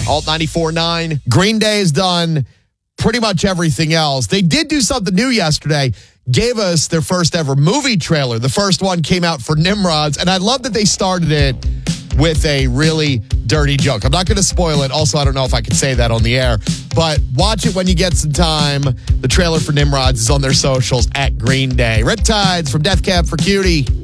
Alt 94.9. Green Day has done pretty much everything else. They did do something new yesterday. Gave us their first ever movie trailer. The first one came out for Nimrods, and I love that they started it with a really dirty joke. I'm not going to spoil it. Also, I don't know if I can say that on the air, but watch it when you get some time. The trailer for Nimrods is on their socials at Green Day. Riptides from Death Cab for Cutie.